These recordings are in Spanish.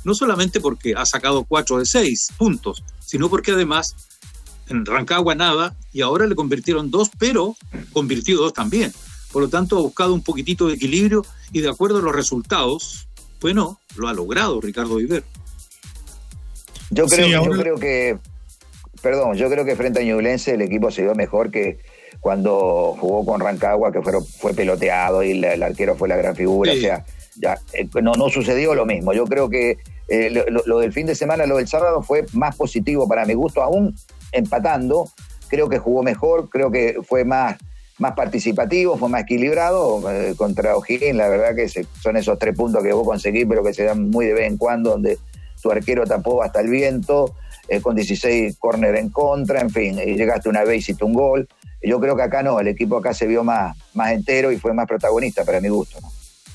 no solamente porque ha sacado 4 de 6 puntos, sino porque además en Rancagua nada, y ahora le convirtieron 2, pero convirtió 2 también. Por lo tanto, ha buscado un poquitito de equilibrio y de acuerdo a los resultados, bueno, lo ha logrado Ricardo Viver. Yo creo que frente a Ñublense el equipo se vio mejor que cuando jugó con Rancagua, que fue peloteado y el arquero fue la gran figura. Sí. O sea, ya no sucedió lo mismo. Yo creo que lo del fin de semana, lo del sábado fue más positivo para mi gusto, aún empatando. Creo que jugó mejor, creo que fue más participativo, fue más equilibrado contra O'Higgins. La verdad que son esos 3 puntos que vos conseguís, pero que se dan muy de vez en cuando, donde tu arquero tapó hasta el viento, con 16 córner en contra, en fin, y llegaste una vez y hiciste un gol. Yo creo que acá no, el equipo acá se vio más entero y fue más protagonista para mi gusto, ¿no?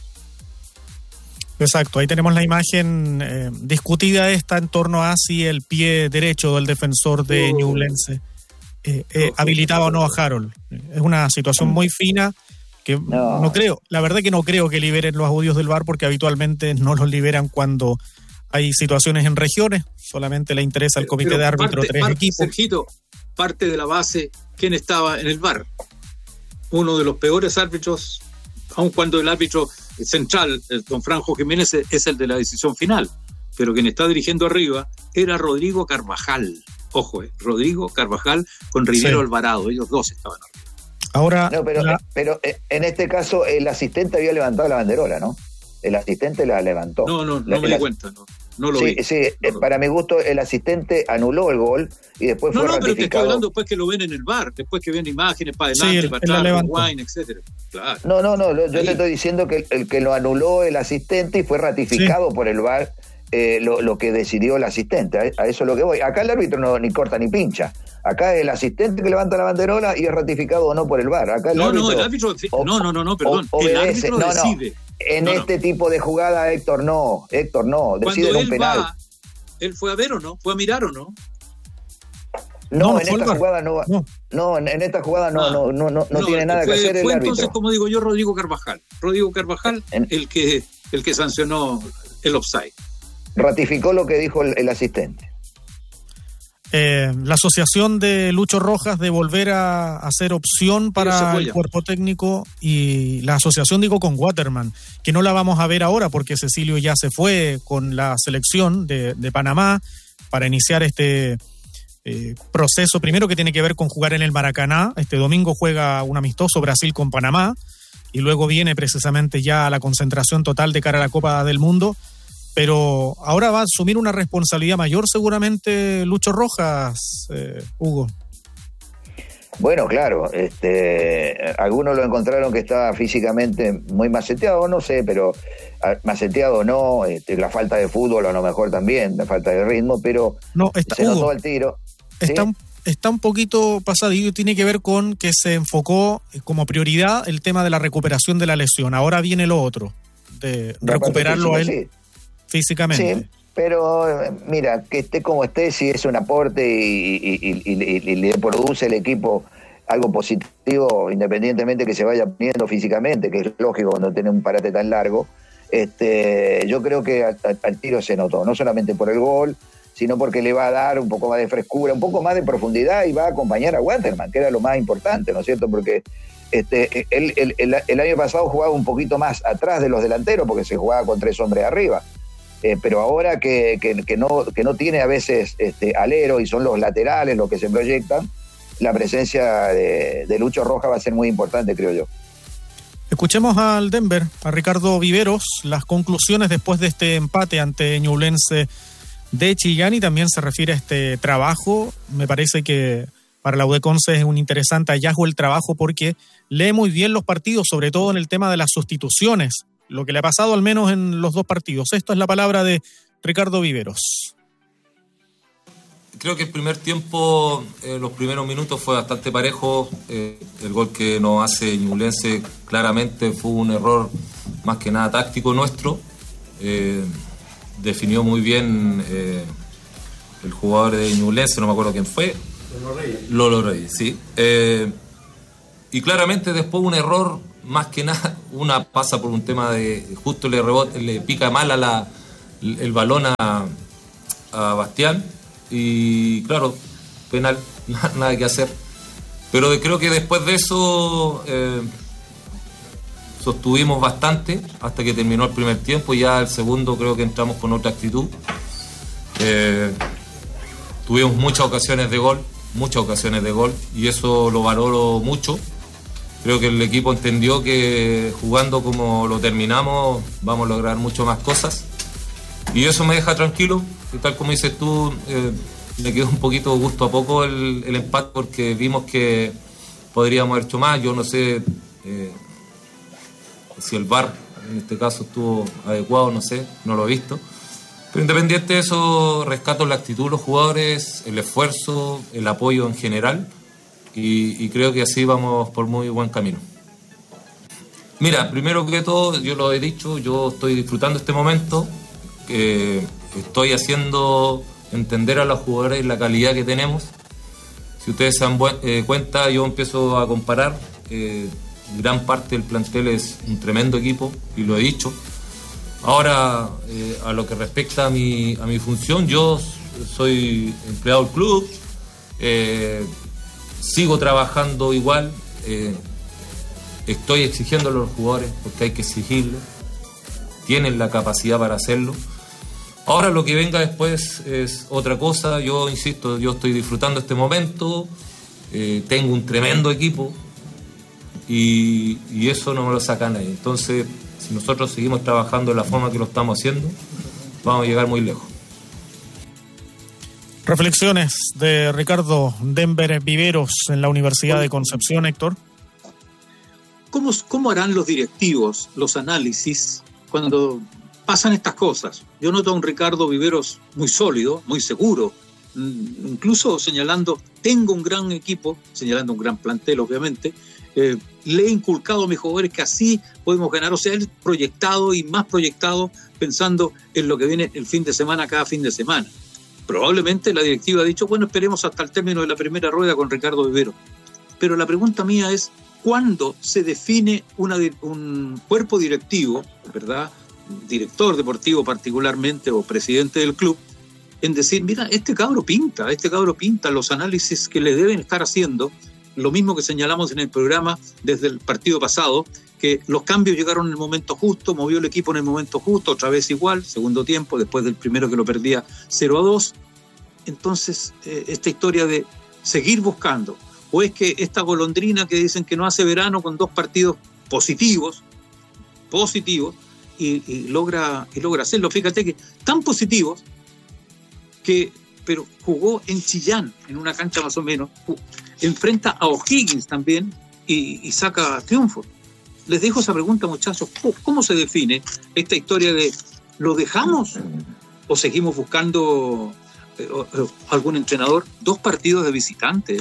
Exacto, ahí tenemos la imagen discutida esta en torno a si el pie derecho del defensor de Ñublense habilitaba o no a Harold. Es una situación muy fina que no creo, la verdad que no creo que liberen los audios del VAR, porque habitualmente no los liberan cuando hay situaciones en regiones, solamente le interesa al comité de árbitros 3 equipos. Sergito, parte de la base, ¿quién estaba en el VAR? Uno de los peores árbitros, aun cuando el árbitro central, don Franjo Jiménez, es el de la decisión final, pero quien está dirigiendo arriba era Rodrigo Carvajal. Ojo, Rodrigo Carvajal con Rivero Alvarado, ellos dos estaban arriba. Ahora, no, pero en este caso el asistente había levantado la banderola, ¿no? El asistente la levantó. No me di cuenta, no lo vi. Sí, para mi gusto el asistente anuló el gol y después fue ratificado. Pero te estoy hablando después que lo ven en el VAR, después que ven imágenes para adelante, para atrás, rewind, etcétera. Claro. Yo te estoy diciendo que el que lo anuló el asistente y fue ratificado por el VAR lo que decidió el asistente. A eso es lo que voy. Acá el árbitro no ni corta ni pincha. Acá es el asistente que levanta la banderola y es ratificado o no por el VAR. Acá el árbitro el árbitro el árbitro decide. En este tipo de jugada, Héctor no, decide un penal. ¿Él fue a ver o no? ¿Fue a mirar o no? No, en esta jugada no. No, en esta jugada no tiene nada que hacer el árbitro. Entonces, como digo yo, Rodrigo Carvajal, el que sancionó el offside. Ratificó lo que dijo el asistente. La asociación de Lucho Rojas de volver a hacer opción para el cuerpo técnico, y la asociación, digo, con Waterman, que no la vamos a ver ahora porque Cecilio ya se fue con la selección de Panamá para iniciar este proceso primero que tiene que ver con jugar en el Maracaná. Este domingo juega un amistoso Brasil con Panamá y luego viene precisamente ya la concentración total de cara a la Copa del Mundo. Pero ahora va a asumir una responsabilidad mayor seguramente Lucho Rojas, Hugo. Bueno, claro, algunos lo encontraron que estaba físicamente muy maceteado, no sé, pero maceteado no, la falta de fútbol a lo mejor también, la falta de ritmo, pero se notó el tiro. Está un poquito pasadillo, tiene que ver con que se enfocó como prioridad el tema de la recuperación de la lesión. Ahora viene lo otro, de recuperarlo a él. Sí. Físicamente. Sí, pero mira, que esté como esté, si es un aporte y le produce al equipo algo positivo, independientemente que se vaya poniendo físicamente, que es lógico cuando tiene un parate tan largo, yo creo que al tiro se notó, no solamente por el gol, sino porque le va a dar un poco más de frescura, un poco más de profundidad y va a acompañar a Waterman, que era lo más importante, ¿no es cierto? Porque el año pasado jugaba un poquito más atrás de los delanteros porque se jugaba con 3 hombres arriba. Pero ahora que no tiene a veces alero y son los laterales los que se proyectan, la presencia de Lucho Rojas va a ser muy importante, creo yo. Escuchemos al Denver, a Ricardo Viveros, las conclusiones después de este empate ante Ñublense de Chillán, y también se refiere a este trabajo. Me parece que para la U de Conce es un interesante hallazgo el trabajo porque lee muy bien los partidos, sobre todo en el tema de las sustituciones, lo que le ha pasado al menos en los 2 partidos. Esto es la palabra de Ricardo Viveros. Creo que el primer tiempo, los primeros minutos fue bastante parejo. El gol que nos hace Ñublense claramente fue un error más que nada táctico nuestro. Definió muy bien el jugador de Ñublense, no me acuerdo quién fue. Lolo Reyes, sí. Y claramente después un error, más que nada, una pasa por un tema de justo le pica mal a el balón a Bastián y claro, penal, nada que hacer. Pero creo que después de eso sostuvimos bastante hasta que terminó el primer tiempo y ya el segundo creo que entramos con otra actitud. Tuvimos muchas ocasiones de gol y eso lo valoro mucho. Creo que el equipo entendió que jugando como lo terminamos vamos a lograr mucho más cosas y eso me deja tranquilo. Y tal como dices tú, me quedó un poquito gusto a poco el empate porque vimos que podríamos haber hecho más. Yo no sé si el VAR en este caso estuvo adecuado, no sé, no lo he visto. Pero independiente de eso, rescato la actitud de los jugadores, el esfuerzo, el apoyo en general y creo que así vamos por muy buen camino. Mira, primero que todo, yo lo he dicho, yo estoy disfrutando este momento, estoy haciendo entender a los jugadores la calidad que tenemos. Si ustedes se dan cuenta, yo empiezo a comparar, gran parte del plantel es un tremendo equipo y lo he dicho. Ahora, a lo que respecta a mi función, yo soy empleado del club, sigo trabajando igual, estoy exigiendo a los jugadores porque hay que exigirlo, tienen la capacidad para hacerlo. Ahora lo que venga después es otra cosa. Yo insisto, yo estoy disfrutando este momento, tengo un tremendo equipo y eso no me lo saca nadie. Entonces, si nosotros seguimos trabajando de la forma que lo estamos haciendo, vamos a llegar muy lejos. Reflexiones de Ricardo Denver Viveros en la Universidad de Concepción, Héctor. ¿Cómo harán los directivos los análisis cuando pasan estas cosas? Yo noto a un Ricardo Viveros muy sólido, muy seguro, incluso señalando, tengo un gran equipo, señalando un gran plantel, obviamente. Le he inculcado a mis jugadores que así podemos ganar, o sea, él proyectado y más proyectado pensando en lo que viene el fin de semana, cada fin de semana. Probablemente la directiva ha dicho, bueno, esperemos hasta el término de la primera rueda con Ricardo Viveros. Pero la pregunta mía es, ¿cuándo se define un cuerpo directivo, ¿verdad?, director deportivo particularmente o presidente del club, en decir, mira, este cabro pinta, los análisis que le deben estar haciendo, lo mismo que señalamos en el programa desde el partido pasado, que los cambios llegaron en el momento justo, movió el equipo en el momento justo, otra vez igual, segundo tiempo, después del primero que lo perdía 0-2. Entonces, esta historia de seguir buscando, o es que esta golondrina que dicen que no hace verano con 2 partidos positivos, y logra hacerlo. Fíjate que tan positivos pero jugó en Chillán, en una cancha más o menos, enfrenta a O'Higgins también y saca triunfo. Les dejo esa pregunta, muchachos, ¿cómo se define esta historia de ¿lo dejamos o seguimos buscando algún entrenador? 2 partidos de visitante.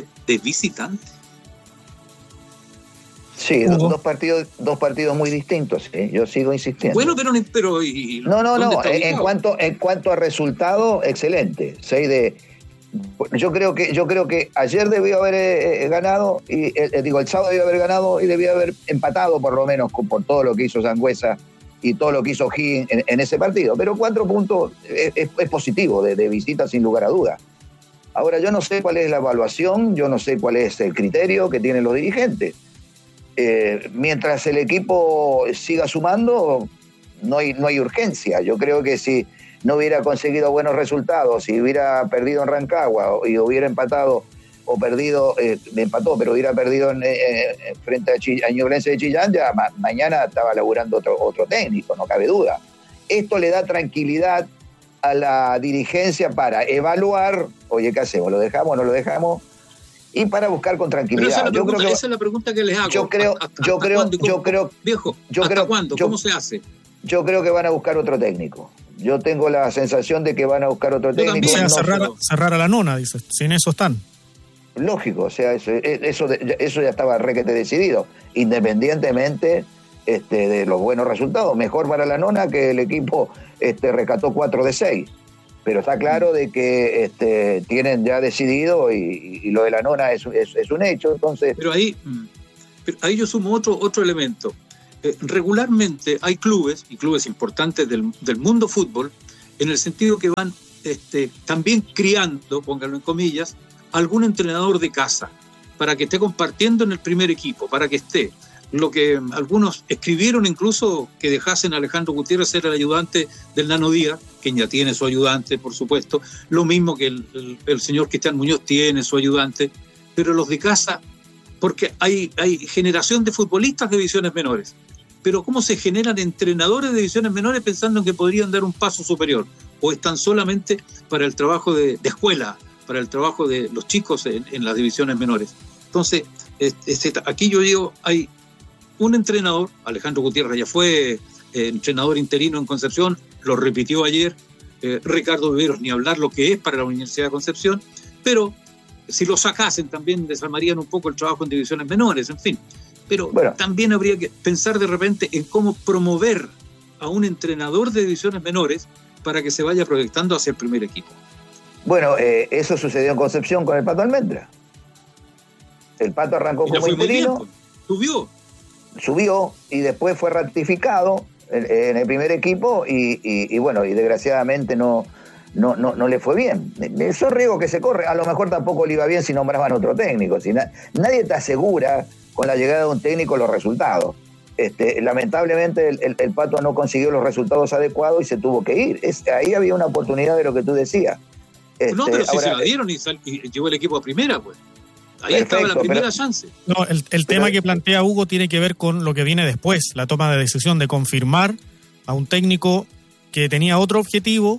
Sí, dos partidos muy distintos, ¿eh? Yo sigo insistiendo. Bueno, pero no. En cuanto a resultado, excelente. Yo creo que ayer debió haber ganado, el sábado debió haber ganado y debió haber empatado por lo menos por todo lo que hizo Sangüesa y todo lo que hizo Higgins en ese partido. Pero 4 puntos es positivo de visita sin lugar a dudas. Ahora, yo no sé cuál es la evaluación, yo no sé cuál es el criterio que tienen los dirigentes. Mientras el equipo siga sumando, no hay urgencia. Yo creo que si no hubiera conseguido buenos resultados, si hubiera perdido en Rancagua y hubiera empatado o perdido, empató, pero hubiera perdido frente a Ñublense de Chillán, ya mañana estaba laburando otro técnico, no cabe duda. Esto le da tranquilidad a la dirigencia para evaluar, oye, ¿qué hacemos? ¿Lo dejamos? ¿No lo dejamos? Y para buscar con tranquilidad. Esa es la pregunta que les hago. ¿Hasta cuándo? ¿Cómo se hace? Yo creo que van a buscar otro técnico. Yo tengo la sensación de que van a buscar otro técnico. O sea, cerrar a la nona, dices. Si en eso están. Lógico, o sea, eso ya estaba requete decidido. Independientemente de los buenos resultados. Mejor para la nona que el equipo rescató 4 de 6. Pero está claro de que tienen ya decidido y lo de la nona es un hecho. Entonces, pero ahí yo sumo otro elemento. Regularmente hay clubes, y clubes importantes del mundo fútbol, en el sentido que van también criando, pónganlo en comillas, algún entrenador de casa, para que esté compartiendo en el primer equipo, para que esté. Lo que algunos escribieron incluso que dejasen a Alejandro Gutiérrez ser el ayudante del Nano Díaz, quien ya tiene su ayudante, por supuesto, lo mismo que el señor Cristian Muñoz tiene su ayudante, pero los de casa, porque hay generación de futbolistas de divisiones menores, pero ¿cómo se generan entrenadores de divisiones menores pensando en que podrían dar un paso superior? ¿O están solamente para el trabajo de escuela, para el trabajo de los chicos en las divisiones menores? Entonces, aquí yo digo, hay un entrenador, Alejandro Gutiérrez ya fue entrenador interino en Concepción, lo repitió ayer, Ricardo Viveros ni hablar lo que es para la Universidad de Concepción, pero si lo sacasen también desarmarían un poco el trabajo en divisiones menores, en fin. Pero también habría que pensar de repente en cómo promover a un entrenador de divisiones menores para que se vaya proyectando hacia el primer equipo. Bueno, eso sucedió en Concepción con el Pato Almendra. El Pato arrancó como interino. Subió y después fue ratificado en el primer equipo y bueno, y desgraciadamente no le fue bien. Esos riesgos que se corre, a lo mejor tampoco le iba bien si nombraban otro técnico. Nadie te asegura con la llegada de un técnico los resultados. Lamentablemente el Pato no consiguió los resultados adecuados y se tuvo que ir. Ahí había una oportunidad de lo que tú decías. No, pero si se la dieron y llevó el equipo a primera, pues. Ahí perfecto, estaba la primera chance. No, el tema que plantea Hugo tiene que ver con lo que viene después, la toma de decisión de confirmar a un técnico que tenía otro objetivo,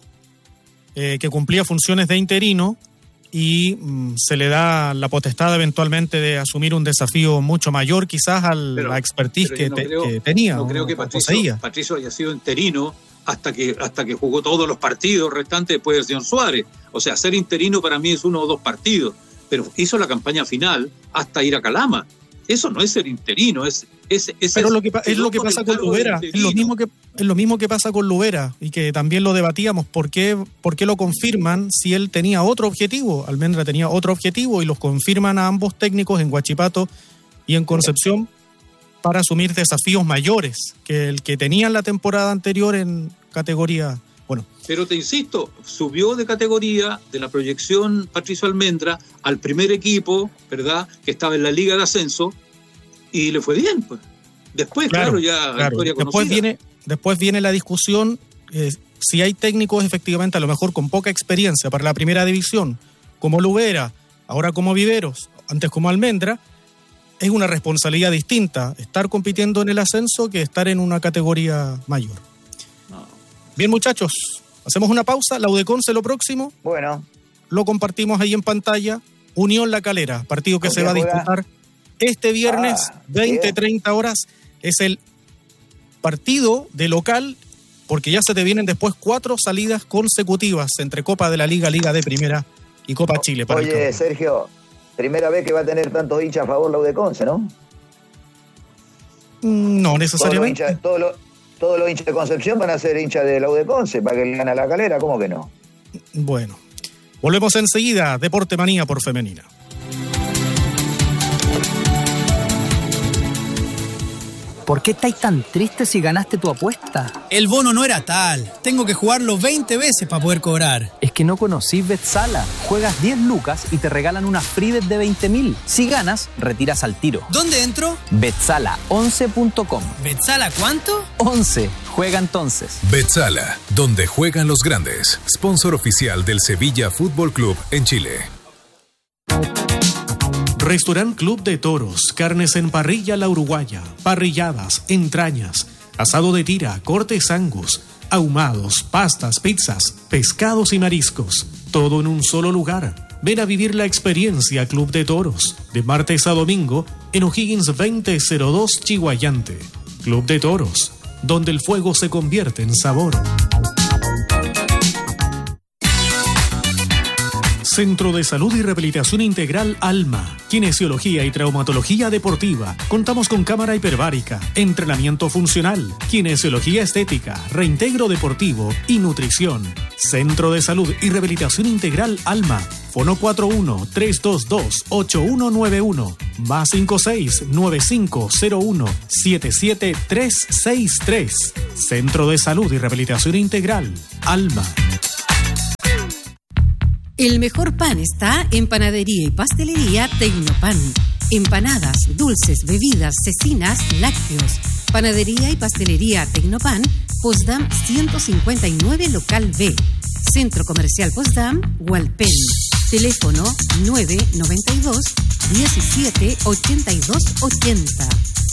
que cumplía funciones de interino y se le da la potestad eventualmente de asumir un desafío mucho mayor quizás a la expertise que tenía. No creo que Patricio haya sido interino hasta que jugó todos los partidos restantes después del señor Suárez. O sea, ser interino para mí es 1 o 2 partidos, pero hizo la campaña final hasta ir a Calama. Eso no es ser interino, pero es lo que pasa con Lubera, es lo mismo que pasa con Lubera y que también lo debatíamos, ¿por qué lo confirman si él tenía otro objetivo? Almendra tenía otro objetivo y los confirman a ambos técnicos en Huachipato y en Concepción para asumir desafíos mayores que el que tenían la temporada anterior en categoría. Bueno. Pero te insisto, subió de categoría de la proyección Patricio Almendra al primer equipo, ¿verdad?, que estaba en la Liga de Ascenso y le fue bien, pues. Después, claro, historia conocida. Después viene la discusión, si hay técnicos efectivamente a lo mejor con poca experiencia para la primera división, como Lubera, ahora como Viveros, antes como Almendra, es una responsabilidad distinta estar compitiendo en el ascenso que estar en una categoría mayor. Bien, muchachos, hacemos una pausa. La UDECONCE lo próximo. Bueno. Lo compartimos ahí en pantalla. Unión La Calera, partido que se va a disputar este viernes, 20-30 horas. Es el partido de local, porque ya se te vienen después 4 salidas consecutivas entre Copa de la Liga, Liga de Primera y Copa Chile. Oye, Sergio, primera vez que va a tener tantos hinchas a favor la UDECONCE, ¿no? No necesariamente. Todos los hinchas de Concepción van a ser hinchas de la UDECONCE para que le gane a La Calera, ¿cómo que no? Bueno, volvemos enseguida. Deporte Manía por Femenina. ¿Por qué estáis tan tristes si ganaste tu apuesta? El bono no era tal. Tengo que jugarlo 20 veces para poder cobrar. Es que no conocís Betsala. Juegas 10 lucas y te regalan una free bet de 20.000. Si ganas, retiras al tiro. ¿Dónde entro? Betsala11.com. ¿Betsala cuánto? 11. Juega entonces. Betsala, donde juegan los grandes. Sponsor oficial del Sevilla Fútbol Club en Chile. Restaurant Club de Toros, carnes en parrilla La Uruguaya, parrilladas, entrañas, asado de tira, cortes angus, ahumados, pastas, pizzas, pescados y mariscos. Todo en un solo lugar. Ven a vivir la experiencia Club de Toros, de martes a domingo, en O'Higgins 2002 Chihuayante. Club de Toros, donde el fuego se convierte en sabor. Centro de Salud y Rehabilitación Integral Alma, Kinesiología y Traumatología Deportiva. Contamos con cámara hiperbárica, entrenamiento funcional, kinesiología estética, reintegro deportivo y nutrición. Centro de Salud y Rehabilitación Integral Alma. Fono 41-322-8191, más 56-9501-77363. Centro de Salud y Rehabilitación Integral Alma. El mejor pan está en Panadería y Pastelería Tecnopan. Empanadas, dulces, bebidas, cecinas, lácteos. Panadería y Pastelería Tecnopan, Potsdam 159, local B. Centro Comercial Potsdam, Hualpén. Teléfono 992 17 82 80.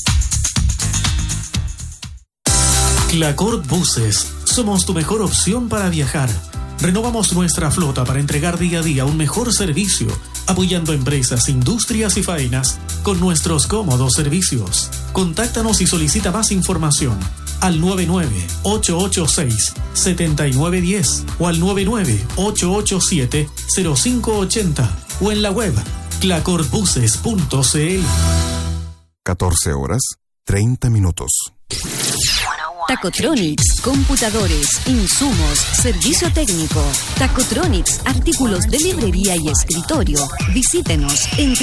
Clacort Buses. Somos tu mejor opción para viajar. Renovamos nuestra flota para entregar día a día un mejor servicio, apoyando empresas, industrias y faenas con nuestros cómodos servicios. Contáctanos y solicita más información al 99-886-7910 o al 99-887-0580 o en la web clacortbuses.cl. 14 horas, 30 minutos. Tacotronics, computadores, insumos, servicio técnico. Tacotronics, artículos de librería y escritorio. Visítenos en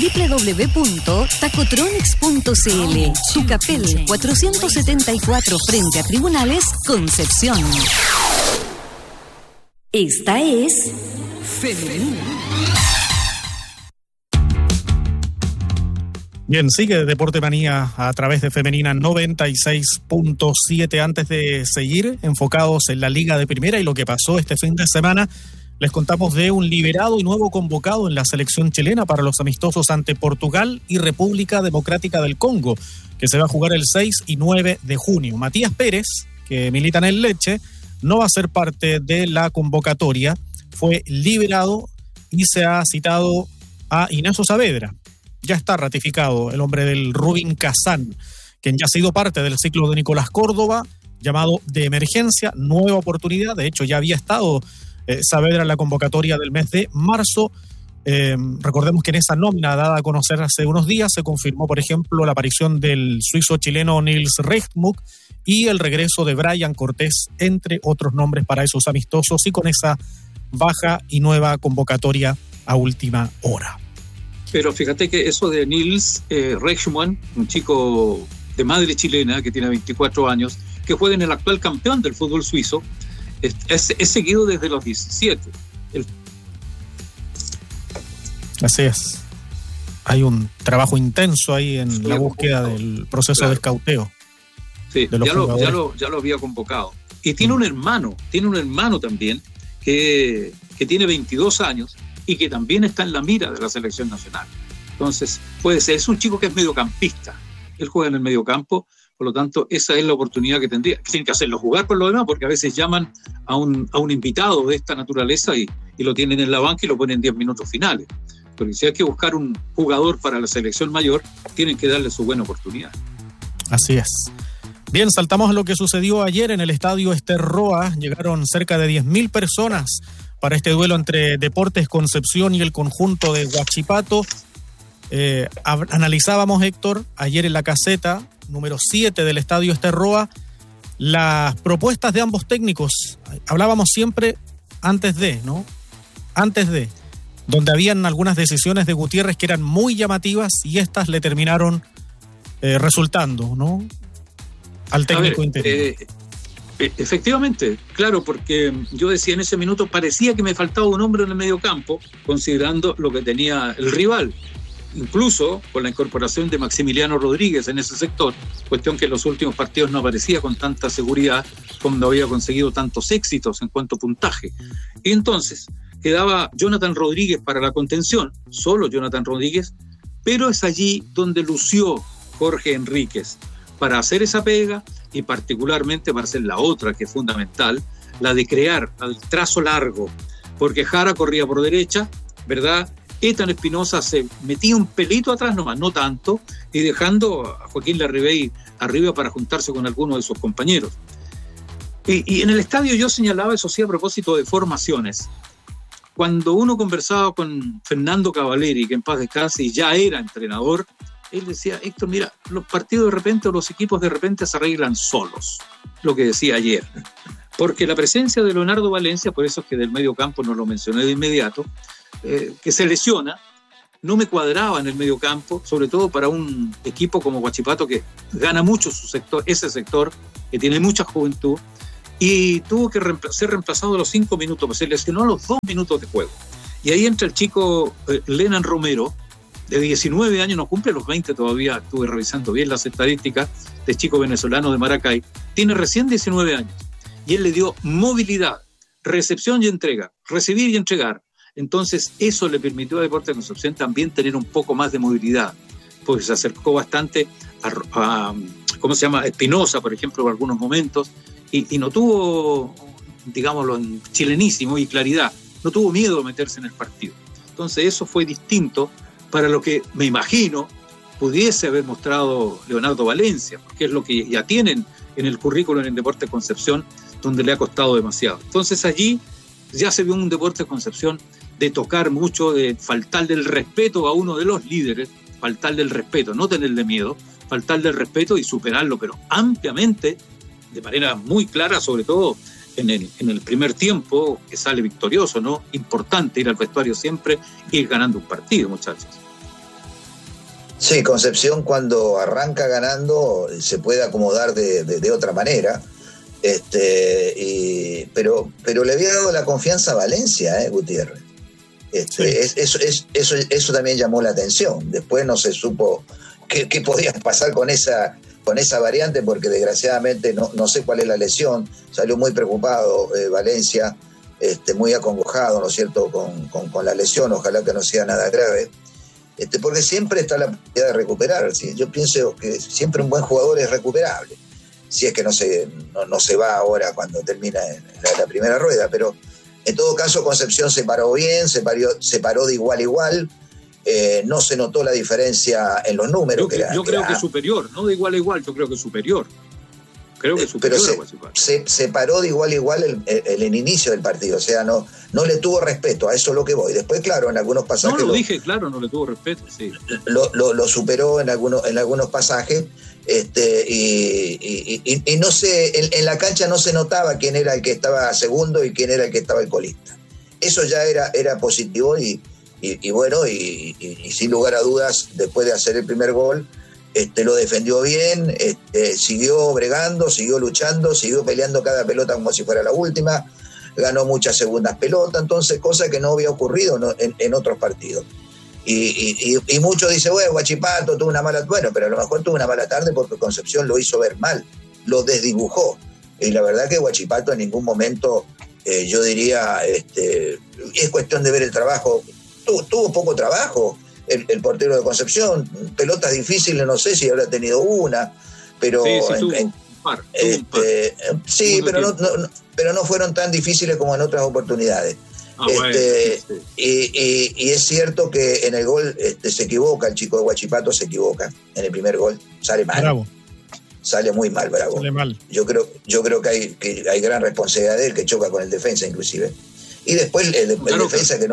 www.tacotronics.cl. Tucapel 474 frente a Tribunales, Concepción. Esta es Femenina. Bien, sigue Deporte Manía a través de Femenina 96.7. Antes de seguir enfocados en la Liga de Primera y lo que pasó este fin de semana, les contamos de un liberado y nuevo convocado en la selección chilena para los amistosos ante Portugal y República Democrática del Congo, que se va a jugar el 6 y 9 de junio. Matías Pérez, que milita en el Lecce, no va a ser parte de la convocatoria. Fue liberado y se ha citado a Ignacio Saavedra. Ya está ratificado el hombre del Rubin Kazán, quien ya ha sido parte del ciclo de Nicolás Córdoba, llamado de emergencia, nueva oportunidad. De hecho, ya había estado Saavedra en la convocatoria del mes de marzo. Recordemos que en esa nómina dada a conocer hace unos días se confirmó, por ejemplo, la aparición del suizo-chileno Nils Rechtmuck y el regreso de Brian Cortés, entre otros nombres para esos amistosos, y con esa baja y nueva convocatoria a última hora. Pero fíjate que eso de Nils Rechtmuck, un chico de madre chilena que tiene 24 años, que juega en el actual campeón del fútbol suizo, es seguido desde los 17. Así es. Hay un trabajo intenso ahí en la búsqueda del proceso de escauteo. Sí, ya lo había convocado. Y tiene un hermano también que tiene 22 años y que también está en la mira de la selección nacional. Entonces, puede ser, es un chico que es mediocampista. Él juega en el mediocampo, por lo tanto, esa es la oportunidad que tendría. Tienen que hacerlo jugar por lo demás, porque a veces llaman a un invitado de esta naturaleza y lo tienen en la banca y lo ponen en 10 minutos finales. Porque si hay que buscar un jugador para la selección mayor, tienen que darle su buena oportunidad. Así es. Bien, saltamos a lo que sucedió ayer en el estadio Ester Roa. Llegaron cerca de 10.000 personas para este duelo entre Deportes Concepción y el conjunto de Huachipato. Analizábamos, Héctor, ayer en la caseta número 7 del estadio Ester Roa, las propuestas de ambos técnicos. Hablábamos siempre antes de, donde habían algunas decisiones de Gutiérrez que eran muy llamativas y estas le terminaron resultando, ¿no?, al técnico interior. Efectivamente, claro, porque yo decía en ese minuto, parecía que me faltaba un hombre en el medio campo, considerando lo que tenía el rival. Incluso con la incorporación de Maximiliano Rodríguez en ese sector, cuestión que en los últimos partidos no aparecía con tanta seguridad, como no había conseguido tantos éxitos en cuanto a puntaje. Y entonces quedaba Jonathan Rodríguez para la contención, solo Jonathan Rodríguez, pero es allí donde lució Jorge Enríquez para hacer esa pega y particularmente para hacer la otra, que es fundamental, la de crear el trazo largo, porque Jara corría por derecha, ¿verdad? Ethan Espinosa se metía un pelito atrás nomás, no tanto, y dejando a Joaquín Larribey arriba para juntarse con alguno de sus compañeros. Y en el estadio yo señalaba, eso sí, a propósito de formaciones. Cuando uno conversaba con Fernando Cavaleri, que en paz descanse, y ya era entrenador, él decía, Héctor, mira, los partidos de repente o los equipos de repente se arreglan solos, lo que decía ayer. Porque la presencia de Leonardo Valencia, por eso es que del medio campo no lo mencioné de inmediato, que se lesiona, no me cuadraba en el medio campo, sobre todo para un equipo como Huachipato que gana mucho su sector, ese sector, que tiene mucha juventud, y tuvo que ser reemplazado a los 5 minutos, pues se lesionó a los 2 minutos de juego. Y ahí entra el chico Lenan Romero, de 19 años, no cumple los 20 todavía, estuve revisando bien las estadísticas, de chico venezolano de Maracay, tiene recién 19 años. Y él le dio movilidad, recepción y entrega, recibir y entregar. Entonces eso le permitió a Deportes Concepción también tener un poco más de movilidad, porque se acercó bastante a Espinosa, por ejemplo, en algunos momentos, y no tuvo, digámoslo en chilenísimo y claridad, no tuvo miedo de meterse en el partido. Entonces eso fue distinto para lo que me imagino pudiese haber mostrado Leonardo Valencia, porque es lo que ya tienen en el currículum en Deportes Concepción, donde le ha costado demasiado. Entonces allí ya se vio un Deportes Concepción de tocar mucho, de faltarle el respeto a uno de los líderes, faltarle el respeto, no tenerle miedo, faltarle el respeto y superarlo, pero ampliamente, de manera muy clara, sobre todo en el primer tiempo, que sale victorioso, ¿no? Importante ir al vestuario siempre, ir ganando un partido, muchachos. Sí, Concepción cuando arranca ganando se puede acomodar de otra manera, pero le había dado la confianza a Valencia, Gutiérrez. Sí. Eso también llamó la atención. Después no se supo qué podía pasar con esa variante, porque desgraciadamente no sé cuál es la lesión. Salió muy preocupado Valencia, muy acongojado, ¿no es cierto?, con la lesión. Ojalá que no sea nada grave. Porque siempre está la posibilidad de recuperar. ¿Sí? Yo pienso que siempre un buen jugador es recuperable, si es que no se va ahora cuando termina la primera rueda, pero en todo caso Concepción se paró bien, se paró de igual a igual, no se notó la diferencia en los números. Yo creo que superior, no de igual a igual, yo creo que superior. Creo que superior a Guachipato. Se paró de igual a igual el inicio del partido, o sea, no le tuvo respeto, a eso es lo que voy. Después, claro, en algunos pasajes... No lo dije, claro, no le tuvo respeto, sí. Lo superó en algunos pasajes, y no sé, en la cancha no se notaba quién era el que estaba segundo y quién era el que estaba el colista. Eso ya era positivo y bueno, y sin lugar a dudas, después de hacer el primer gol, lo defendió bien, siguió bregando, siguió luchando, siguió peleando cada pelota como si fuera la última, ganó muchas segundas pelotas, entonces cosa que no había ocurrido en otros partidos. Y muchos dicen, bueno, Huachipato tuvo una mala... Bueno, pero a lo mejor tuvo una mala tarde porque Concepción lo hizo ver mal, lo desdibujó. Y la verdad que Huachipato en ningún momento, yo diría, es cuestión de ver el trabajo. Tuvo poco trabajo el portero de Concepción, pelotas difíciles, no sé si habrá tenido una, pero... Sí, pero no fueron tan difíciles como en otras oportunidades. Y es cierto que en el gol se equivoca, el chico de Huachipato se equivoca en el primer gol, sale mal. Bravo. Sale muy mal, Bravo. Sale mal. Yo creo que hay gran responsabilidad de él, que choca con el defensa inclusive. Y después el defensa que no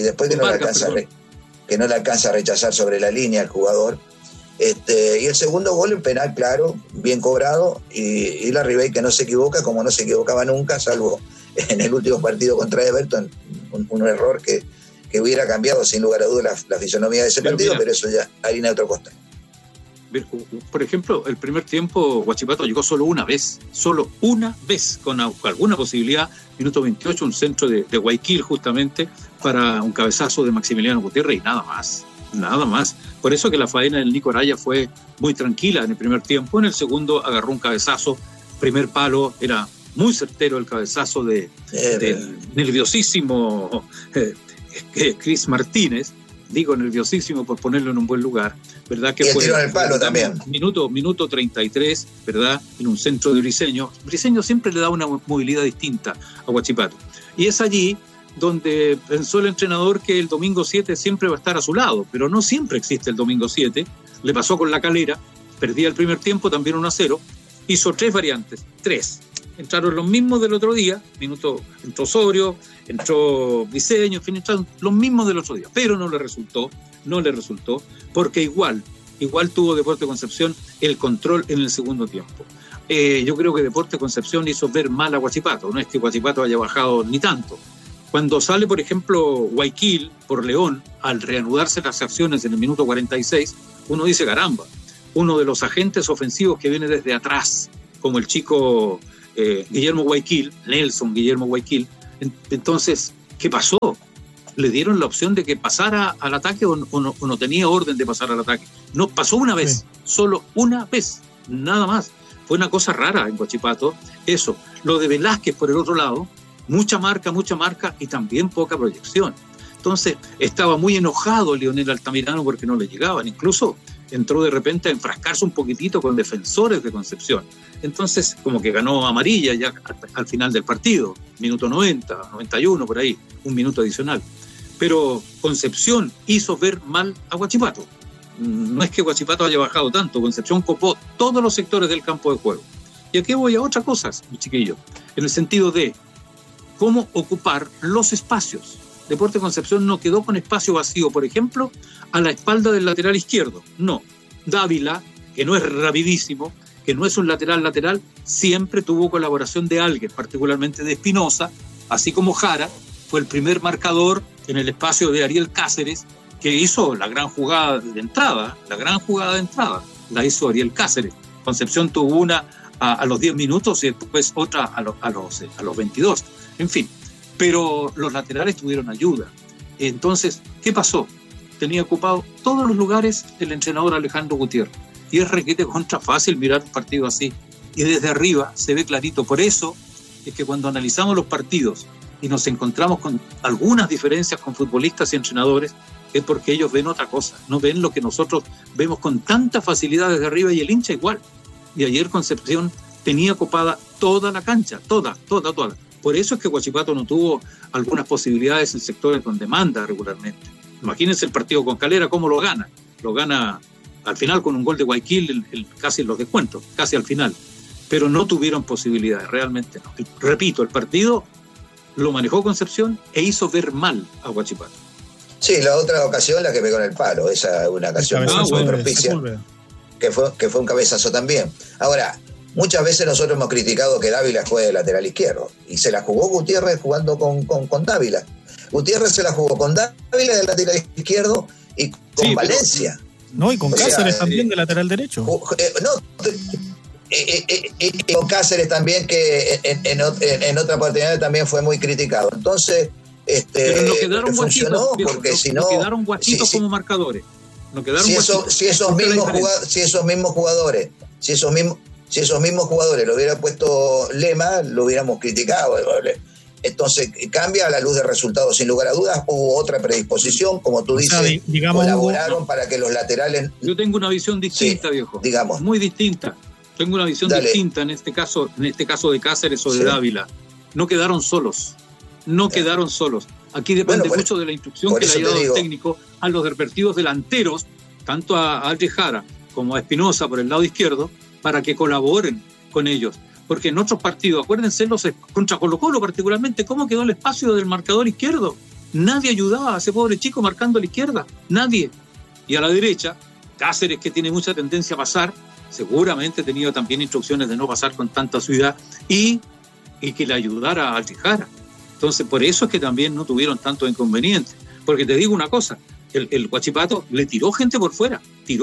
le alcanza a rechazar sobre la línea al jugador. Y el segundo gol, el penal, claro, bien cobrado, y la Ribey que no se equivoca como no se equivocaba nunca, salvo en el último partido contra Everton, un error que hubiera cambiado sin lugar a dudas la fisonomía de ese partido, pero eso ya harina de otro costal. Por ejemplo, el primer tiempo Huachipato llegó solo una vez, con alguna posibilidad, minuto 28, un centro de Guayaquil justamente para un cabezazo de Maximiliano Gutiérrez y nada más. Por eso que la faena del Nico Araya fue muy tranquila en el primer tiempo. En el segundo agarró un cabezazo, primer palo, era muy certero el cabezazo del nerviosísimo Cris Martínez. Digo nerviosísimo por ponerlo en un buen lugar, ¿verdad? Que fue el palo también. Minuto 33, ¿verdad? En un centro de Briceño. Briceño siempre le da una movilidad distinta a Huachipato. Y es allí donde pensó el entrenador que el domingo 7 siempre va a estar a su lado, pero no siempre existe el domingo 7. Le pasó con La Calera, perdía el primer tiempo, también 1-0, hizo 3 variantes, 3. Entraron los mismos del otro día, entró Osorio, entró Briceño, en fin, entraron los mismos del otro día, pero no le resultó, porque igual tuvo Deportes Concepción el control en el segundo tiempo. Yo creo que Deportes Concepción hizo ver mal a Huachipato, no es que Huachipato haya bajado ni tanto. Cuando sale, por ejemplo, Guayaquil por León, al reanudarse las acciones en el minuto 46, uno dice, caramba, uno de los agentes ofensivos que viene desde atrás, como el chico Guillermo Guayaquil, Nelson Guillermo Guayaquil. Entonces, ¿qué pasó? le dieron la opción de que pasara al ataque o no tenía orden de pasar al ataque. No, pasó una vez, solo una vez, nada más. Fue una cosa rara en Huachipato, eso. Lo de Velázquez, por el otro lado, mucha marca y también poca proyección. Entonces, estaba muy enojado Leonel Altamirano porque no le llegaban. Incluso entró de repente a enfrascarse un poquitito con defensores de Concepción. Entonces, como que ganó amarilla ya al final del partido, minuto 90, 91, por ahí, un minuto adicional. Pero Concepción hizo ver mal a Huachipato. No es que Huachipato haya bajado tanto, Concepción copó todos los sectores del campo de juego. Y aquí voy a otras cosas, chiquillos, en el sentido de cómo ocupar los espacios. Deportes Concepción no quedó con espacio vacío, por ejemplo, a la espalda del lateral izquierdo. No. Dávila, que no es rapidísimo, que no es un lateral, siempre tuvo colaboración de alguien, particularmente de Espinosa, así como Jara fue el primer marcador en el espacio de Ariel Cáceres, que hizo la gran jugada de entrada, la hizo Ariel Cáceres. Concepción tuvo una a los 10 minutos y después otra a los 22. En fin, pero los laterales tuvieron ayuda. Entonces, ¿qué pasó? Tenía ocupado todos los lugares el entrenador Alejandro Gutiérrez. Y es requete contra fácil mirar un partido así. Y desde arriba se ve clarito. Por eso es que cuando analizamos los partidos y nos encontramos con algunas diferencias con futbolistas y entrenadores, es porque ellos ven otra cosa. No ven lo que nosotros vemos con tanta facilidad desde arriba, y el hincha igual. Y ayer Concepción tenía ocupada toda la cancha, toda. Por eso es que Huachipato no tuvo algunas posibilidades en sectores donde manda regularmente. Imagínense el partido con Calera, cómo lo gana. Lo gana al final con un gol de Guayaquil, casi en los descuentos, casi al final. Pero no tuvieron posibilidades, realmente no. Repito, el partido lo manejó Concepción e hizo ver mal a Huachipato. Sí, la otra ocasión la que pegó en el palo, esa es una ocasión muy propicia, que fue un cabezazo también. Ahora, muchas veces nosotros hemos criticado que Dávila juegue de lateral izquierdo, y se la jugó Gutiérrez jugando con Dávila. Gutiérrez se la jugó con Dávila de lateral izquierdo y con Valencia. No, y con Cáceres también de lateral derecho. Con Cáceres también, que en otra oportunidad también fue muy criticado. Entonces, pero no quedaron funcionó guachitos, porque si no quedaron guachitos como marcadores. No quedaron si esos mismos jugadores lo hubiera puesto Lema, lo hubiéramos criticado. Entonces cambia a la luz de resultados, sin lugar a dudas. Hubo otra predisposición, como tú dices, colaboraron para que los laterales... Yo tengo una visión distinta, viejo, digamos, muy distinta. Tengo una visión distinta en este caso de Cáceres o de Dávila. No quedaron solos. Aquí depende mucho de la instrucción que le haya dado el técnico a los respectivos delanteros, tanto a Aldrich Jara como a Espinosa por el lado izquierdo, para que colaboren con ellos. Porque en otros partidos, acuérdense, contra Colo-Colo particularmente, ¿cómo quedó el espacio del marcador izquierdo? Nadie ayudaba a ese pobre chico marcando a la izquierda, nadie. Y a la derecha, Cáceres, que tiene mucha tendencia a pasar, seguramente tenía también instrucciones de no pasar con tanta asiduidad, y que le ayudara a Aldrich Jara. Entonces, por eso es que también no tuvieron tantos inconvenientes. Porque te digo una cosa, el Huachipato le tiró gente por fuera,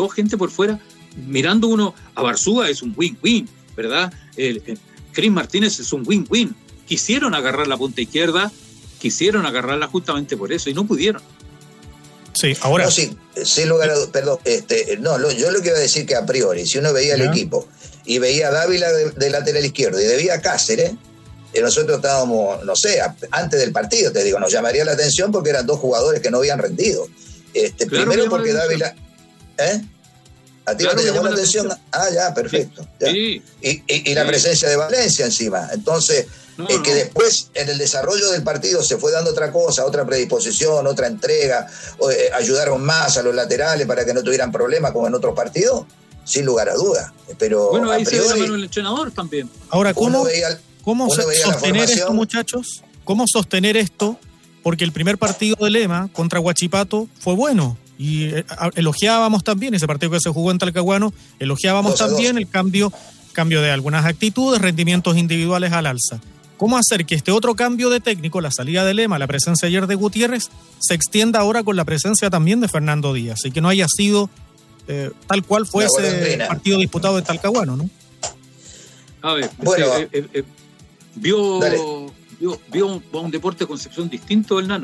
mirando uno a Barzúa es un win-win, ¿verdad? Cris Martínez es un win-win. Quisieron agarrar la punta izquierda, quisieron agarrarla justamente por eso y no pudieron. Sí, ahora... No, sin lugar a dudas, perdón, yo lo que iba a decir que a priori, si uno veía el equipo y veía a Dávila de lateral izquierdo y veía a Cáceres, nosotros estábamos, no sé, antes del partido, te digo, nos llamaría la atención porque eran dos jugadores que no habían rendido. Primero porque Dávila... ¿A ti no te llamó la atención? Ah, ya, perfecto. Ya. Sí. Y la presencia de Valencia encima. Entonces, que después en el desarrollo del partido se fue dando otra cosa, otra predisposición, otra entrega, ayudaron más a los laterales para que no tuvieran problemas como en otros partidos, sin lugar a dudas. Pero bueno, ahí se ve la mano del entrenador también. Ahora, ¿cómo sostener esto, muchachos? ¿Cómo sostener esto? Porque el primer partido de Lema contra Huachipato fue bueno. Y elogiábamos también ese partido que se jugó en Talcahuano, elogiábamos también el cambio de algunas actitudes, rendimientos individuales al alza. ¿Cómo hacer que este otro cambio de técnico, la salida de Lema, la presencia ayer de Gutiérrez, se extienda ahora con la presencia también de Fernando Díaz y que no haya sido tal cual fue ese partido disputado en Talcahuano, ¿no? A ver, bueno, vio un deporte de Concepción distinto del Nano.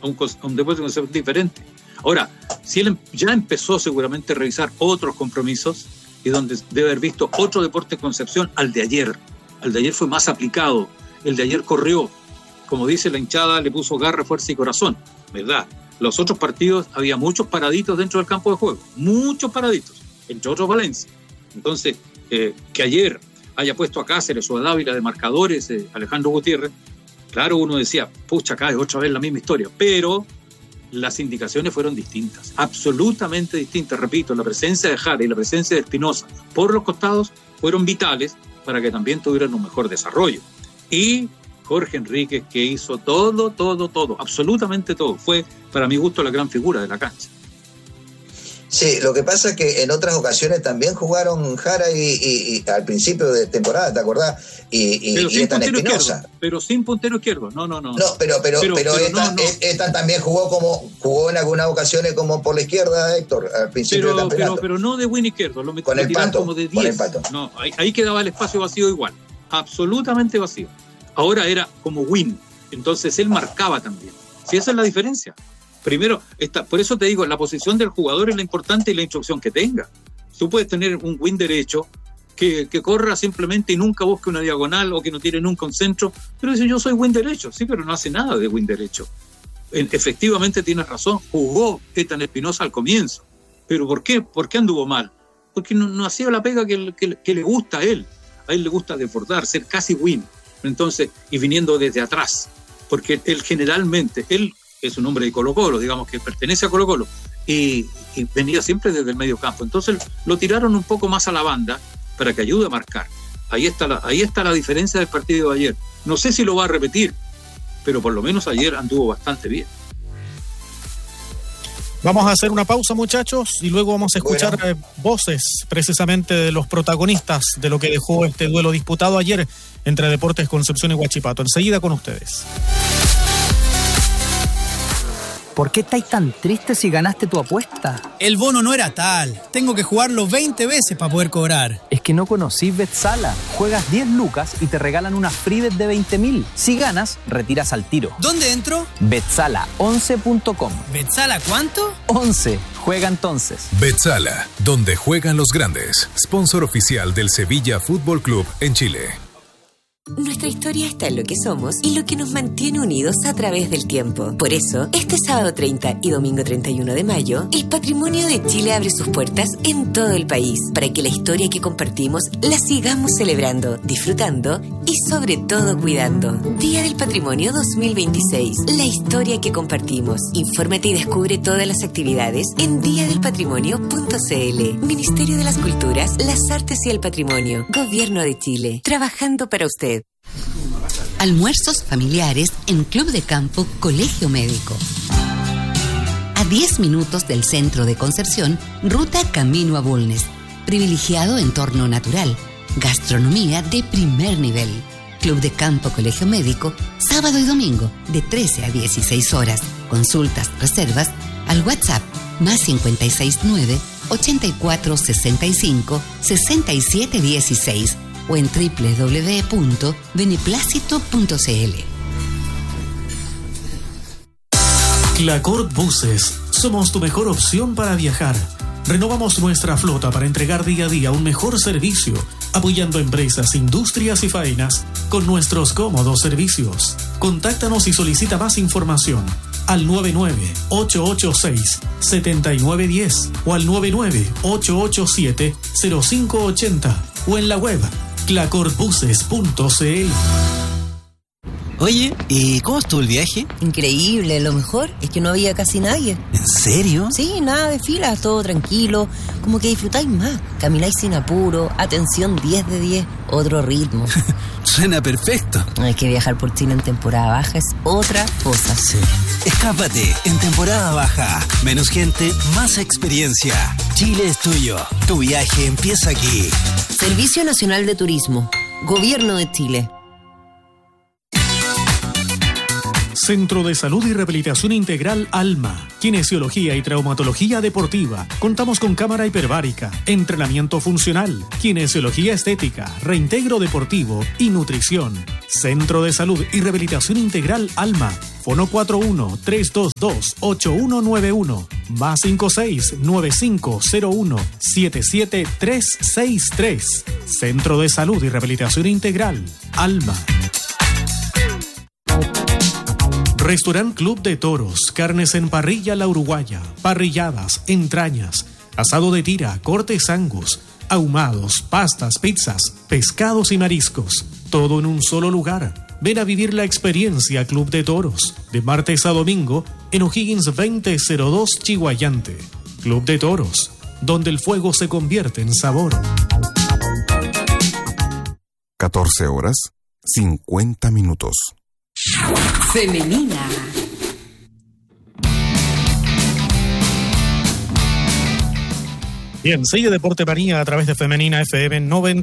a un deporte de concepción diferente. Ahora, si él ya empezó seguramente a revisar otros compromisos y donde debe haber visto otro deporte de Concepción al de ayer. El de ayer fue más aplicado, el de ayer corrió, como dice la hinchada, le puso garra, fuerza y corazón, ¿verdad? Los otros partidos había muchos paraditos dentro del campo de juego, muchos paraditos, entre otros Valencia. Entonces, que ayer haya puesto a Cáceres o a Dávila de marcadores, Alejandro Gutiérrez, claro, uno decía, pucha, acá es otra vez la misma historia, pero las indicaciones fueron distintas, absolutamente distintas. Repito, la presencia de Jara y la presencia de Espinosa por los costados fueron vitales para que también tuvieran un mejor desarrollo. Y Jorge Enríquez, que hizo todo, absolutamente todo, fue para mi gusto la gran figura de la cancha. Sí, lo que pasa es que en otras ocasiones también jugaron Jara y al principio de temporada, ¿te acordás? Y Ethan Espinosa. Pero sin puntero izquierdo, no. No, pero Ethan también jugó en algunas ocasiones como por la izquierda, Héctor, al principio del campeonato. Pero no de win izquierdo, lo con el Pato, como de 10. No, ahí quedaba el espacio vacío igual, absolutamente vacío. Ahora era como win, entonces él marcaba también. Sí, esa es la diferencia. Primero, por eso te digo, la posición del jugador es la importante y la instrucción que tenga. Tú puedes tener un win derecho que corra simplemente y nunca busque una diagonal o que no tiene nunca un centro, pero dice, yo soy win derecho, sí, pero no hace nada de win derecho. Efectivamente tienes razón, jugó Ethan Espinosa al comienzo, pero ¿por qué? ¿Por qué anduvo mal? Porque no hacía la pega que le gusta a él le gusta desbordar, ser casi win, entonces, y viniendo desde atrás, porque él generalmente, él es un hombre de Colo-Colo, digamos que pertenece a Colo-Colo, y venía siempre desde el medio campo. Entonces lo tiraron un poco más a la banda para que ayude a marcar. Ahí está la diferencia del partido de ayer. No sé si lo va a repetir, pero por lo menos ayer anduvo bastante bien. Vamos a hacer una pausa, muchachos, y luego vamos a escuchar voces precisamente de los protagonistas de lo que dejó este duelo disputado ayer entre Deportes Concepción y Huachipato. Enseguida con ustedes. ¿Por qué estáis tan tristes si ganaste tu apuesta? El bono no era tal. Tengo que jugarlo 20 veces para poder cobrar. Es que no conocís Betsala. Juegas 10 lucas y te regalan una free bet de 20.000. Si ganas, retiras al tiro. ¿Dónde entro? Betsala11.com. ¿Betsala cuánto? 11. Juega entonces. Betsala, donde juegan los grandes. Sponsor oficial del Sevilla Fútbol Club en Chile. Nuestra historia está en lo que somos y lo que nos mantiene unidos a través del tiempo. Por eso, este sábado 30 y domingo 31 de mayo, el Patrimonio de Chile abre sus puertas en todo el país para que la historia que compartimos la sigamos celebrando, disfrutando y sobre todo cuidando. Día del Patrimonio 2026. La historia que compartimos. Infórmate y descubre todas las actividades en diadelpatrimonio.cl. Ministerio de las Culturas, las Artes y el Patrimonio. Gobierno de Chile. Trabajando para usted. Almuerzos familiares en Club de Campo Colegio Médico. A 10 minutos del centro de Concepción, ruta camino a Bulnes. Privilegiado entorno natural. Gastronomía de primer nivel. Club de Campo Colegio Médico, sábado y domingo, de 13 a 16 horas. Consultas, reservas, al WhatsApp, +569 8465 6716 o en www.beneplácito.cl. Clacort Buses. Somos tu mejor opción para viajar. Renovamos nuestra flota para entregar día a día un mejor servicio, apoyando empresas, industrias y faenas con nuestros cómodos servicios. Contáctanos y solicita más información al 99-886-7910 o al 99-887-0580 o en la web clacortbuses.cl. Oye, ¿y cómo estuvo el viaje? Increíble, lo mejor es que no había casi nadie. ¿En serio? Sí, nada de filas, todo tranquilo, como que disfrutáis más, camináis sin apuro, atención 10 de 10, otro ritmo. Suena perfecto. Es que viajar por Chile en temporada baja es otra cosa. Sí. Escápate en temporada baja. Menos gente, más experiencia. Chile es tuyo. Tu viaje empieza aquí. Servicio Nacional de Turismo. Gobierno de Chile. Centro de Salud y Rehabilitación Integral Alma, kinesiología y traumatología deportiva. Contamos con cámara hiperbárica, entrenamiento funcional, kinesiología estética, reintegro deportivo y nutrición. Centro de Salud y Rehabilitación Integral Alma. Fono 41-322-8191, más 56-9501-77363. Centro de Salud y Rehabilitación Integral Alma. Restaurant Club de Toros, carnes en parrilla La Uruguaya, parrilladas, entrañas, asado de tira, cortes Angus, ahumados, pastas, pizzas, pescados y mariscos, todo en un solo lugar. Ven a vivir la experiencia Club de Toros, de martes a domingo, en O'Higgins 2002 Chihuayante. Club de Toros, donde el fuego se convierte en sabor. 14 horas, 50 minutos. Femenina. Bien, sigue Deporte Manía a través de Femenina FM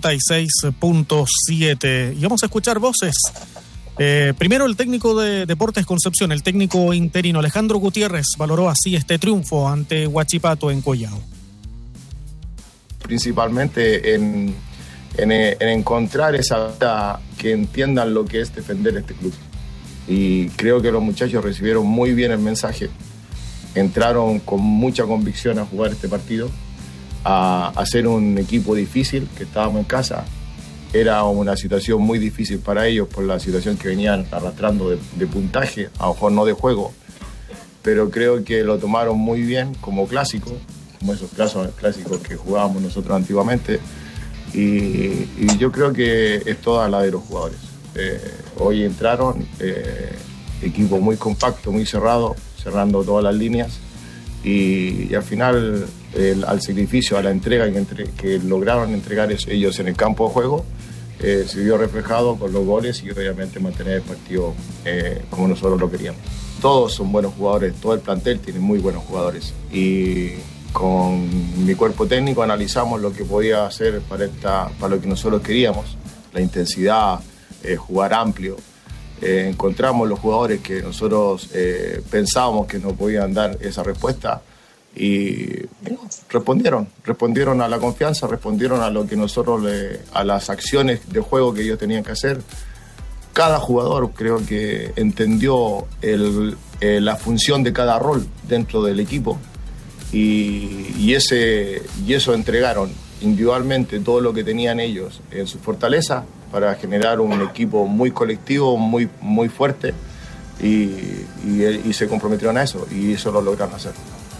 96.7. Y vamos a escuchar voces. Primero el técnico de Deportes Concepción, el técnico interino Alejandro Gutiérrez, valoró así este triunfo ante Huachipato en Collao. Principalmente en encontrar esa que entiendan lo que es defender este club. Y creo que los muchachos recibieron muy bien el mensaje, entraron con mucha convicción a jugar este partido, a hacer un equipo difícil, que estábamos en casa. Era una situación muy difícil para ellos por la situación que venían arrastrando de puntaje, a lo mejor no de juego, pero creo que lo tomaron muy bien como clásico, como esos clásicos que jugábamos nosotros antiguamente, y yo creo que es toda la de los jugadores. Hoy entraron, equipo muy compacto, muy cerrado, cerrando todas las líneas, y al final al sacrificio, a la entrega que lograron entregar ellos en el campo de juego, se vio reflejado con los goles y obviamente mantener el partido como nosotros lo queríamos. Todos son buenos jugadores, todo el plantel tiene muy buenos jugadores, y con mi cuerpo técnico analizamos lo que podía hacer para lo que nosotros queríamos, la intensidad, jugar amplio. Encontramos los jugadores que nosotros pensábamos que no podían dar esa respuesta, y respondieron a la confianza, respondieron a lo que nosotros a las acciones de juego que ellos tenían que hacer. Cada jugador creo que entendió la función de cada rol dentro del equipo, y eso entregaron individualmente todo lo que tenían ellos en su fortaleza para generar un equipo muy colectivo, muy, muy fuerte, y se comprometieron a eso, y eso lo lograron hacer.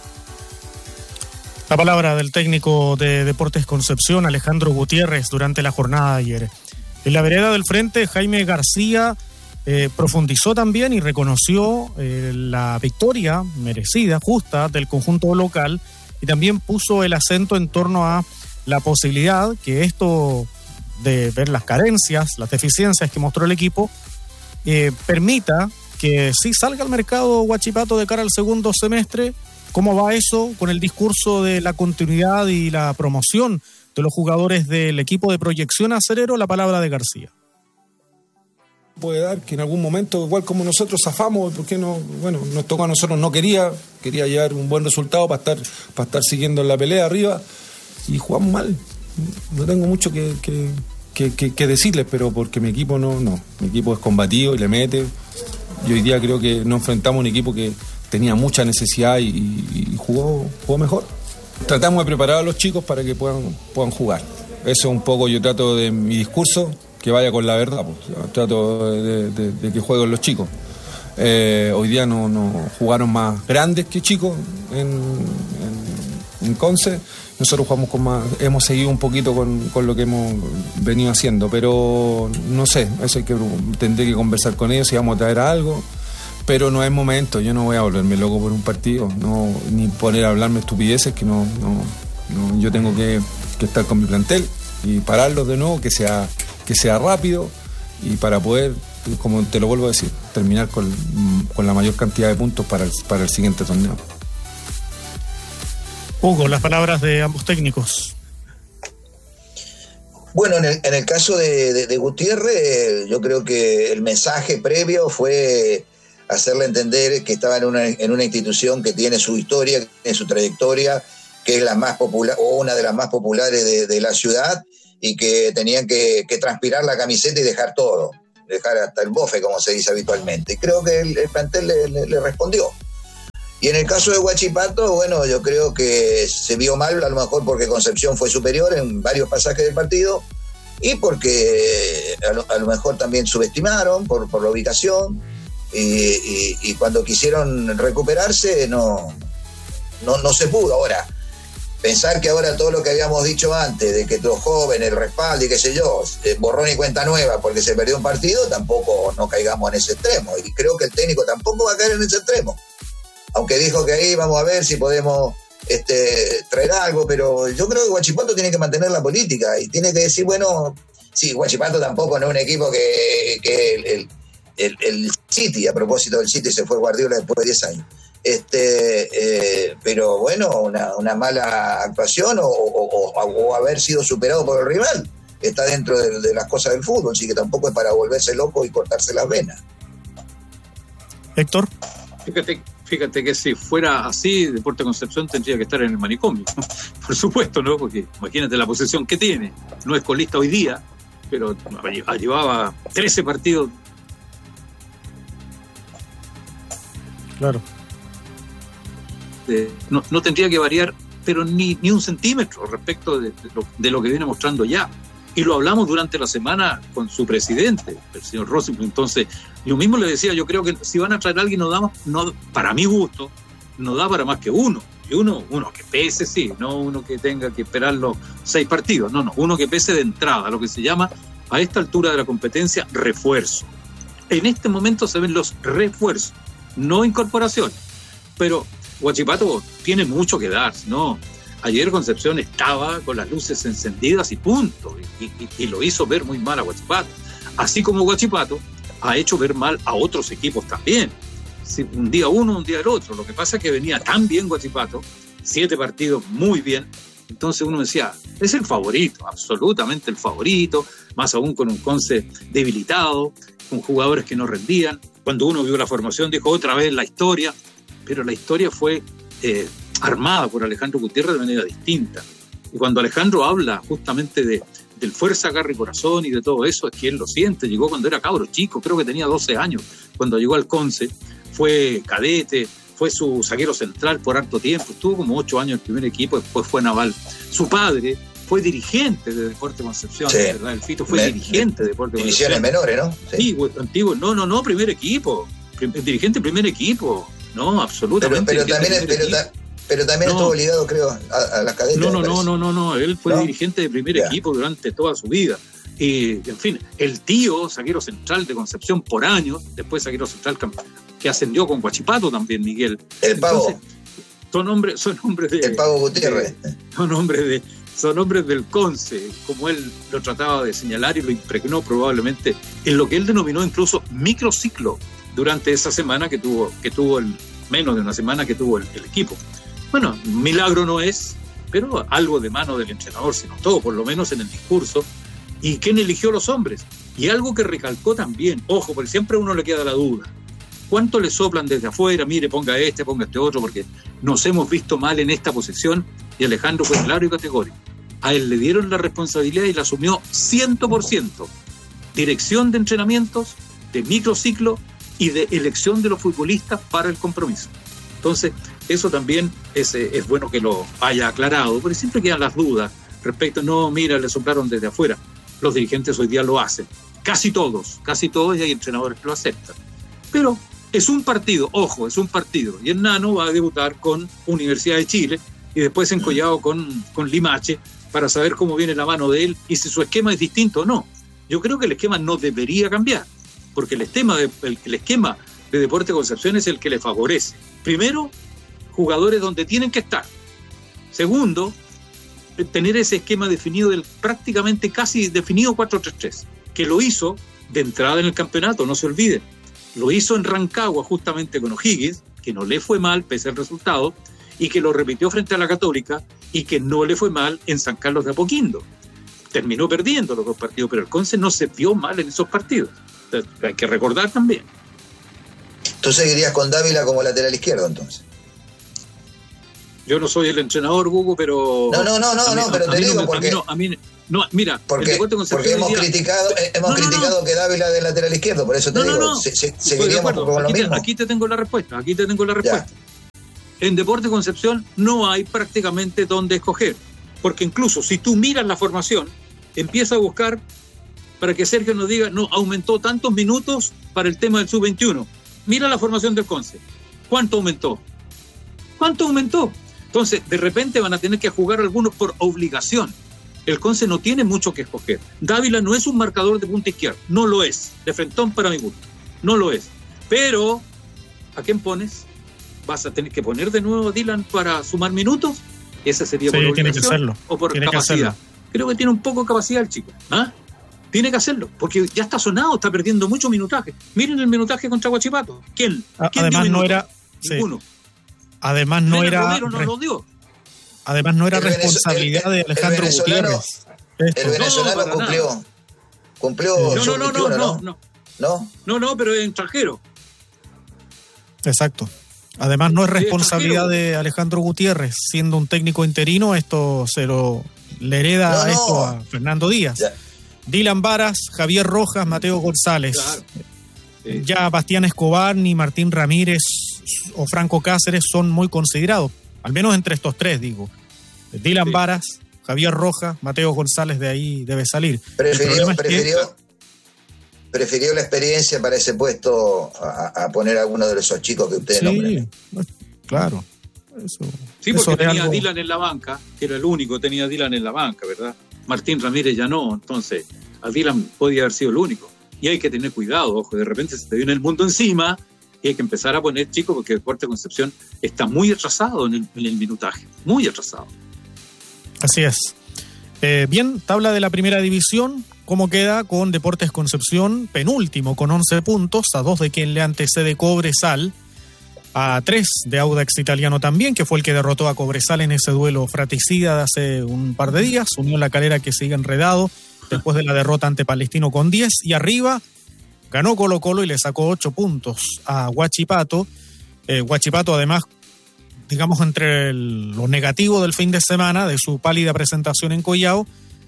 La palabra del técnico de Deportes Concepción, Alejandro Gutiérrez, durante la jornada de ayer. En la vereda del frente, Jaime García profundizó también y reconoció la victoria merecida, justa, del conjunto local, y también puso el acento en torno a la posibilidad que esto de ver las carencias, las deficiencias que mostró el equipo, permita que sí salga al mercado Huachipato de cara al segundo semestre. ¿Cómo va eso con el discurso de la continuidad y la promoción de los jugadores del equipo de proyección acerero? La palabra de García. Puede dar que en algún momento, igual como nosotros zafamos, porque no, bueno, nos tocó a nosotros, no quería llevar un buen resultado para estar siguiendo en la pelea arriba, y jugamos mal. No tengo mucho que decirles, pero porque mi equipo no, mi equipo es combativo y le mete. Y hoy día creo que nos enfrentamos a un equipo que tenía mucha necesidad y jugó mejor. Tratamos de preparar a los chicos para que puedan jugar. Eso es un poco, yo trato de mi discurso, que vaya con la verdad, pues. Trato de que jueguen los chicos. Hoy día no jugaron más grandes que chicos en Conce. Nosotros jugamos hemos seguido un poquito con lo que hemos venido haciendo, pero no sé, eso tendré que conversar con ellos si vamos a traer algo, pero no es momento. Yo no voy a volverme loco por un partido, ni poner a hablarme estupideces que no, yo tengo que estar con mi plantel y pararlos de nuevo, que sea rápido, y para poder, como te lo vuelvo a decir, terminar con la mayor cantidad de puntos para el siguiente torneo. Hugo, las palabras de ambos técnicos. Bueno, en el caso de Gutiérrez, yo creo que el mensaje previo fue hacerle entender que estaba en una institución que tiene su historia, que tiene su trayectoria, que es la más popular o una de las más populares de la ciudad, y que tenían que transpirar la camiseta y dejar todo, dejar hasta el bofe, como se dice habitualmente. Y creo que el plantel le respondió. Y en el caso de Huachipato, bueno, yo creo que se vio mal, a lo mejor porque Concepción fue superior en varios pasajes del partido, y porque a lo mejor también subestimaron por la ubicación, y cuando quisieron recuperarse no se pudo. Ahora, pensar que ahora todo lo que habíamos dicho antes, de que los jóvenes, el respaldo y qué sé yo, borrón y cuenta nueva porque se perdió un partido, tampoco no caigamos en ese extremo. Y creo que el técnico tampoco va a caer en ese extremo. Aunque dijo que ahí vamos a ver si podemos traer algo, pero yo creo que Huachipato tiene que mantener la política y tiene que decir, bueno, sí, Huachipato tampoco no es un equipo que el City, a propósito del City, se fue Guardiola después de 10 años. Pero bueno, una mala actuación o haber sido superado por el rival está dentro de las cosas del fútbol, así que tampoco es para volverse loco y cortarse las venas. Héctor. Fíjate que si fuera así, Deportes Concepción tendría que estar en el manicomio, por supuesto, ¿no? Porque imagínate la posición que tiene. No es colista hoy día, pero llevaba 13 partidos. Claro. No tendría que variar, pero ni un centímetro respecto de lo que viene mostrando ya. Y lo hablamos durante la semana con su presidente, el señor Rossi. Entonces, yo mismo le decía, yo creo que si van a traer a alguien, para mi gusto, no da para más que uno. Y uno que pese, sí, no uno que tenga que esperar los 6 partidos. No, uno que pese de entrada, lo que se llama, a esta altura de la competencia, refuerzo. En este momento se ven los refuerzos, no incorporaciones. Pero Huachipato tiene mucho que dar, ¿no? Ayer Concepción estaba con las luces encendidas y punto, y lo hizo ver muy mal a Huachipato. Así como Huachipato ha hecho ver mal a otros equipos también. Sí, un día uno, un día el otro. Lo que pasa es que venía tan bien Huachipato, 7 partidos muy bien, entonces uno decía, es el favorito, absolutamente el favorito, más aún con un Conce debilitado, con jugadores que no rendían. Cuando uno vio la formación dijo otra vez la historia, pero la historia fue armada por Alejandro Gutiérrez de manera distinta. Y cuando Alejandro habla justamente del fuerza, garra y corazón y de todo eso, es que él lo siente. Llegó cuando era cabro chico, creo que tenía 12 años, cuando llegó al Conce, fue cadete, fue su zaguero central por harto tiempo, estuvo como 8 años en el primer equipo, después fue naval. Su padre fue dirigente de Deportes Concepción, sí, ¿verdad? El Fito fue dirigente de Deportes Concepción. Divisiones menores, ¿no? Sí, antiguo, no, primer equipo, dirigente primer equipo, no, absolutamente. Pero también estuvo ligado, creo, a las cadenas. No, él fue dirigente de primer equipo durante toda su vida. Y, en fin, el tío, zaguero central de Concepción por años, después zaguero central que ascendió con Huachipato también, Miguel. El Pavo. Entonces, son hombres de... El Pavo Gutiérrez. Son hombres del Conce, como él lo trataba de señalar y lo impregnó probablemente en lo que él denominó incluso microciclo durante esa semana que tuvo menos de una semana que tuvo el equipo. Bueno, milagro no es, pero algo de mano del entrenador se notó, por lo menos en el discurso. ¿Y quién eligió los hombres? Y algo que recalcó también, ojo, porque siempre a uno le queda la duda. ¿Cuánto le soplan desde afuera? Mire, ponga este otro, porque nos hemos visto mal en esta posición. Y Alejandro fue claro y categórico. A él le dieron la responsabilidad y la asumió 100%. Dirección de entrenamientos, de microciclo y de elección de los futbolistas para el compromiso. Entonces, eso también es bueno que lo haya aclarado, porque siempre quedan las dudas respecto, le soplaron desde afuera. Los dirigentes hoy día lo hacen. Casi todos, y hay entrenadores que lo aceptan. Pero es un partido, ojo, es un partido. Y el Nano va a debutar con Universidad de Chile y después en Collao con Limache para saber cómo viene la mano de él y si su esquema es distinto o no. Yo creo que el esquema no debería cambiar, porque el esquema de Deportes Concepción es el que le favorece. Primero, jugadores donde tienen que estar. Segundo, tener ese esquema definido, prácticamente casi definido 4-3-3, que lo hizo de entrada en el campeonato, no se olviden. Lo hizo en Rancagua justamente con O'Higgins, que no le fue mal pese al resultado, y que lo repitió frente a la Católica, y que no le fue mal en San Carlos de Apoquindo. Terminó perdiendo los 2 partidos, pero el Conce no se vio mal en esos partidos. Hay que recordar también. ¿Tú seguirías con Dávila como lateral izquierdo entonces? Yo no soy el entrenador, Hugo, pero... No, pero te digo porque... Mira, porque hemos criticado que Dávila de lateral izquierdo, por eso te digo, seguiríamos con lo mismo. Aquí te tengo la respuesta. Ya. En Deportes Concepción no hay prácticamente dónde escoger, porque incluso si tú miras la formación, empieza a buscar para que Sergio nos diga, no, aumentó tantos minutos para el tema del sub-21. Mira la formación del Conce. ¿Cuánto aumentó? Entonces, de repente van a tener que jugar algunos por obligación. El Conce no tiene mucho que escoger. Dávila no es un marcador de punta izquierda. No lo es. De frentón para mi gusto. No lo es. Pero, ¿a quién pones? ¿Vas a tener que poner de nuevo a Dylan para sumar minutos? Ese sería por obligación o por capacidad. Creo que tiene un poco de capacidad el chico. Tiene que hacerlo, porque ya está sonado, está perdiendo mucho minutaje. Miren el minutaje contra Huachipato. ¿Quién además no era... Ninguno. Sí. Además no era... Romero no lo dio. Además no era responsabilidad de Alejandro Gutiérrez. El venezolano cumplió No, pero es extranjero. Exacto. Además no es responsabilidad de Alejandro Gutiérrez, siendo un técnico interino, esto le hereda esto a Fernando Díaz. Ya. Dylan Varas, Javier Rojas, Mateo González. Claro. Ya Bastián Escobar, ni Martín Ramírez o Franco Cáceres son muy considerados, al menos entre estos tres, digo. Dylan Varas, Javier Rojas, Mateo González, de ahí debe salir. Prefirió la experiencia para ese puesto a poner a alguno de esos chicos que ustedes nombran. Claro. Porque tenía a Dylan en la banca, que era el único, tenía a Dylan en la banca, ¿verdad? Martín Ramírez ya no, entonces a Dylan podía haber sido el único. Y hay que tener cuidado, ojo, de repente se te viene el mundo encima y hay que empezar a poner chicos porque Deportes Concepción está muy atrasado en el minutaje, muy atrasado. Así es. Bien, tabla de la primera división, ¿cómo queda con Deportes Concepción? Penúltimo con 11 puntos, a 2 de quien le antecede Cobresal, a 3 de Audax Italiano también, que fue el que derrotó a Cobresal en ese duelo fratricida de hace un par de días. Unión La Calera, que sigue enredado después de la derrota ante Palestino con 10, y arriba ganó Colo-Colo y le sacó 8 puntos a Huachipato. Huachipato, además, digamos, entre lo negativo del fin de semana, de su pálida presentación en Collao,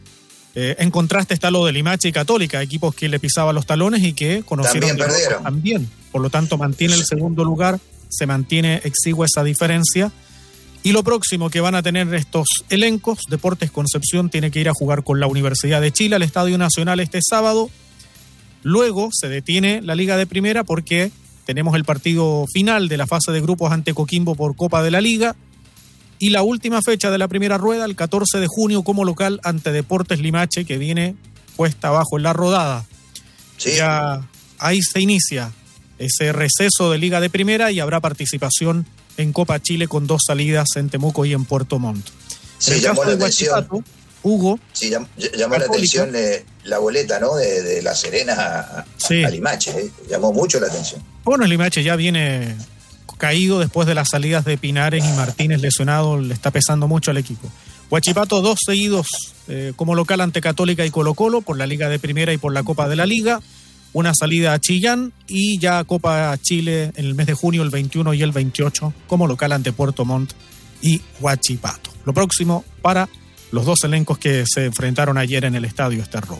en contraste está lo de Limache y Católica, equipos que le pisaban los talones y que conocieron también. Por lo tanto, mantiene el segundo lugar, se mantiene exigua esa diferencia. Y lo próximo que van a tener estos elencos, Deportes Concepción tiene que ir a jugar con la Universidad de Chile al Estadio Nacional este sábado. Luego se detiene la Liga de Primera porque tenemos el partido final de la fase de grupos ante Coquimbo por Copa de la Liga. Y la última fecha de la primera rueda, el 14 de junio, como local ante Deportes Limache, que viene puesta abajo en la rodada. Sí. Ya ahí se inicia ese receso de Liga de Primera y habrá participación en Copa Chile con 2 salidas en Temuco y en Puerto Montt. Sí, llamó la atención. Hugo. Sí, llamó la atención la boleta, ¿no? De La Serena a Limache. Llamó mucho la atención. Bueno, el Limache ya viene caído después de las salidas de Pinares y Martínez lesionado, le está pesando mucho al equipo. Huachipato 2 seguidos como local ante Católica y Colo-Colo por la Liga de Primera y por la Copa de la Liga. Una salida a Chillán y ya Copa Chile en el mes de junio, el 21 y el 28, como local ante Puerto Montt y Huachipato. Lo próximo para los 2 elencos que se enfrentaron ayer en el Estadio Esterroa.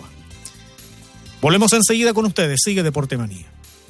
Volvemos enseguida con ustedes. Sigue Deporte Manía.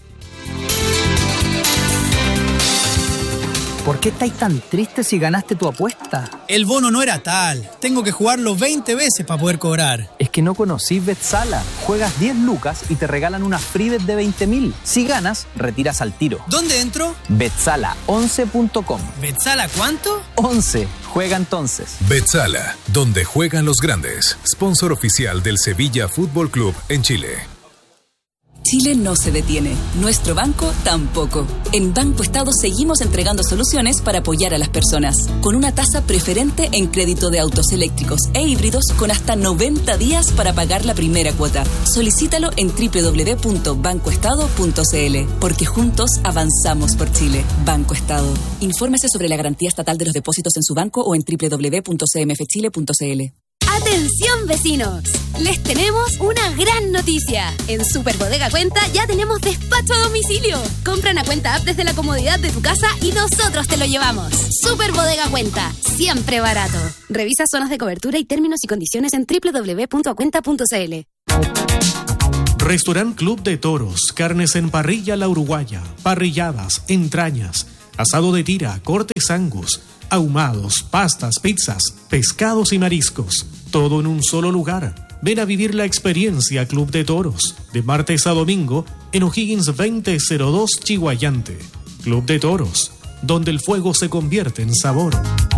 ¿Por qué estáis tan tristes si ganaste tu apuesta? El bono no era tal. Tengo que jugarlo 20 veces para poder cobrar. Es que no conocís Betsala. Juegas 10 lucas y te regalan una free bet de 20.000. Si ganas, retiras al tiro. ¿Dónde entro? Betsala11.com. ¿Betsala cuánto? 11. Juega entonces. Betsala, donde juegan los grandes. Sponsor oficial del Sevilla Fútbol Club en Chile. Chile no se detiene, nuestro banco tampoco. En Banco Estado seguimos entregando soluciones para apoyar a las personas, con una tasa preferente en crédito de autos eléctricos e híbridos con hasta 90 días para pagar la primera cuota. Solicítalo en www.bancoestado.cl, porque juntos avanzamos por Chile. Banco Estado. Infórmese sobre la garantía estatal de los depósitos en su banco o en www.cmfchile.cl. ¡Atención, vecinos! Les tenemos una gran noticia. En Super Bodega Cuenta ya tenemos despacho a domicilio. Compra una cuenta app desde la comodidad de tu casa y nosotros te lo llevamos. Super Bodega Cuenta, siempre barato. Revisa zonas de cobertura y términos y condiciones en www.acuenta.cl. Restaurant Club de Toros, carnes en parrilla La Uruguaya, parrilladas, entrañas, asado de tira, cortes angus, ahumados, pastas, pizzas, pescados y mariscos. Todo en un solo lugar. Ven a vivir la experiencia Club de Toros, de martes a domingo, en O'Higgins 2002 Chihuayante. Club de Toros, donde el fuego se convierte en sabor.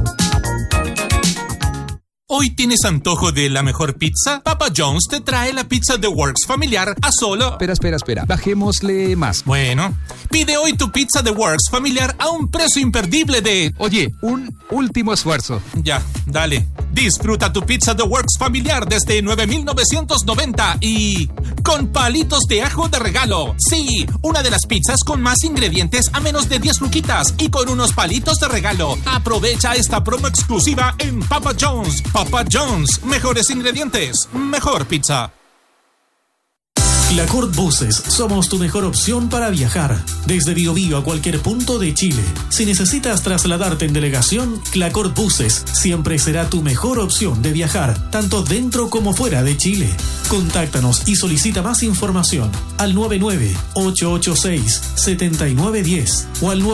¿Hoy tienes antojo de la mejor pizza? Papa John's te trae la pizza The Works familiar a solo... Espera. Bajémosle más. Bueno, pide hoy tu pizza The Works familiar a un precio imperdible de... Oye, un último esfuerzo. Ya, dale. Disfruta tu pizza The Works familiar desde 9,990 y... con palitos de ajo de regalo. Sí, una de las pizzas con más ingredientes a menos de 10 luquitas y con unos palitos de regalo. Aprovecha esta promo exclusiva en Papa John's. Papa John's, mejores ingredientes, mejor pizza. Clacort Buses, somos tu mejor opción para viajar. Desde Biobío a cualquier punto de Chile. Si necesitas trasladarte en delegación, Clacort Buses siempre será tu mejor opción de viajar, tanto dentro como fuera de Chile. Contáctanos y solicita más información al 99-886-7910 o al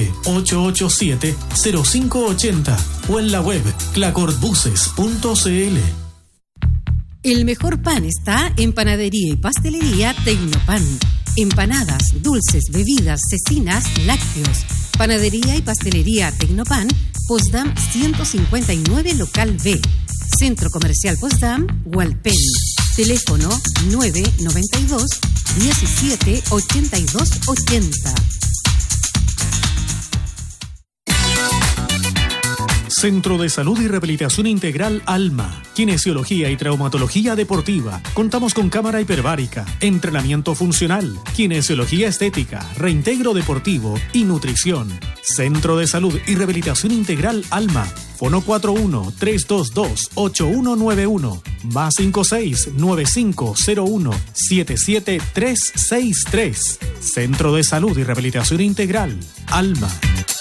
99-887-0580 o en la web clacortbuses.cl. El mejor pan está en Panadería y Pastelería Tecnopan. Empanadas, dulces, bebidas, cecinas, lácteos. Panadería y Pastelería Tecnopan, Potsdam 159 Local B. Centro Comercial Potsdam, Hualpén. Teléfono 992 17 82 80. Centro de Salud y Rehabilitación Integral Alma, Kinesiología y Traumatología Deportiva. Contamos con cámara hiperbárica, entrenamiento funcional, kinesiología estética, reintegro deportivo y nutrición. Centro de Salud y Rehabilitación Integral Alma. Fono 41-322-8191, más 56-9501-77363. Centro de Salud y Rehabilitación Integral Alma.